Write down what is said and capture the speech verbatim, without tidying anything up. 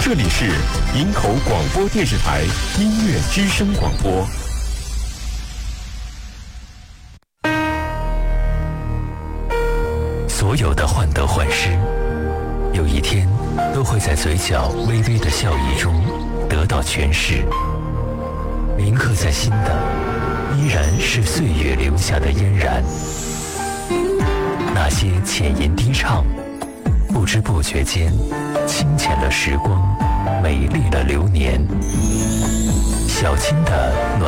这里是营口广播电视台音乐之声广播。 所有的患得患失，有一天都会在嘴角微微的笑意中得到诠释。铭刻在心的，依然是岁月留下的嫣然。那些浅吟低唱，不知不觉间清浅了时光，美丽了流年。小青的暖